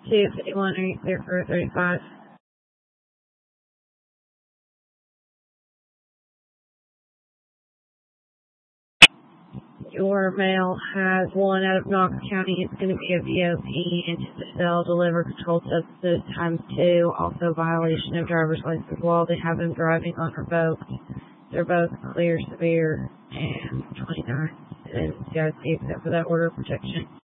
251, clear for 35. Your mail has one out of Knox County. It's going to be a VOP into the cell, deliver controlled substances ×2. Also violation of driver's license law. They have been driving unrevoked. They're both clear, severe, and 29. And CIC except for that order of protection.